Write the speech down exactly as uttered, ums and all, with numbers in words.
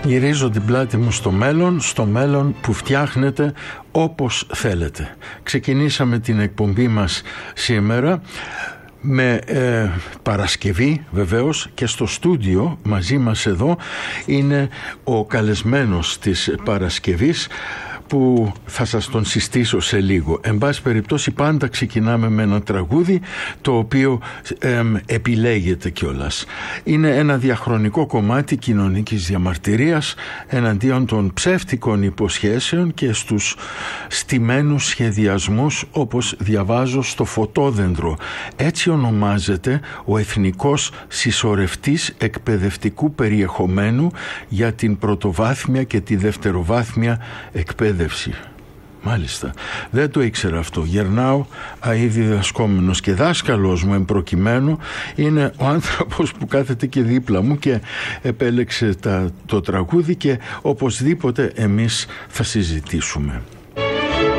Γυρίζω την πλάτη μου στο μέλλον, στο μέλλον που φτιάχνετε όπως θέλετε. Ξεκινήσαμε την εκπομπή μας σήμερα με ε, Παρασκευή βεβαίως, και στο στούντιο μαζί μας εδώ είναι ο καλεσμένος της Παρασκευής, που θα σας τον συστήσω σε λίγο. Εν πάση περιπτώσει, πάντα ξεκινάμε με ένα τραγούδι το οποίο ε, επιλέγεται κιόλας. Είναι ένα διαχρονικό κομμάτι κοινωνικής διαμαρτυρίας εναντίον των ψεύτικων υποσχέσεων και στους στημένους σχεδιασμούς, όπως διαβάζω στο Φωτόδεντρο. Έτσι ονομάζεται ο Εθνικός Συσσωρευτής Εκπαιδευτικού Περιεχομένου για την πρωτοβάθμια και τη δευτεροβάθμια εκπαίδευση. Μάλιστα, δεν το ήξερα αυτό. Γερνάω αεί διδασκόμενος, και δάσκαλος μου εμπροκειμένου είναι ο άνθρωπος που κάθεται και δίπλα μου και επέλεξε τα, το τραγούδι, και οπωσδήποτε εμείς θα συζητήσουμε.